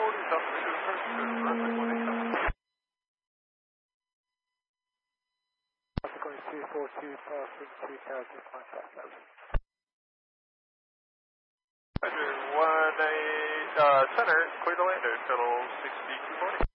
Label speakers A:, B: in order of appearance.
A: altitude approach to runway 18.
B: Going 242, passing 2000, contact level.
A: Roger, 18, center, clear to lander, total 6240.